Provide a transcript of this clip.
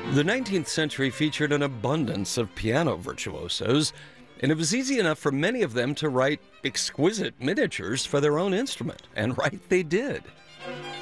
The 19th century featured an abundance of piano virtuosos, and it was easy enough for many of them to write exquisite miniatures for their own instrument, and write they did.